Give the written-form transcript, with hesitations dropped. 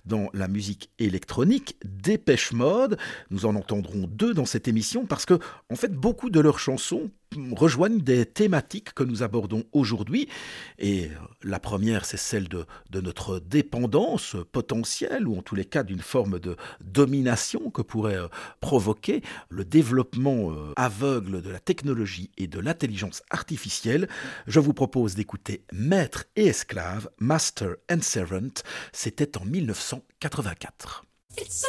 dans la musique électronique, Depeche Mode. Nous en entendrons deux dans cette émission parce que, en fait, beaucoup de leurs chansons rejoignent des thématiques que nous abordons aujourd'hui. Et la première, c'est celle de notre dépendance potentielle, ou en tous les cas d'une forme de domination que pourrait provoquer le développement aveugle de la technologie et de l'intelligence artificielle. Je vous propose d'écouter Maître et esclave, Master and Servant. C'était en 1984.